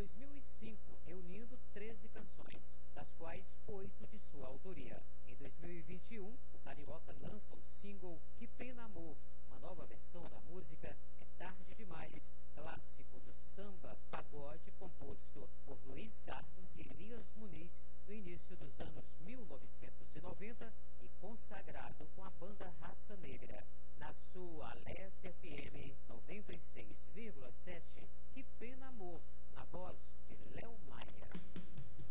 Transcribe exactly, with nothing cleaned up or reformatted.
dois mil e cinco, reunindo treze canções, das quais oito de sua autoria. Em dois mil e vinte e um, o Carioca lança o single Que Pena Amor, uma nova versão da música É Tarde Demais, clássico do samba pagode composto por Luiz Carlos e Elias Muniz no início dos anos mil novecentos e noventa e consagrado com a banda Raça Negra. Na sua Alessia F M noventa e seis vírgula sete, Que Pena Amor, na voz de Léo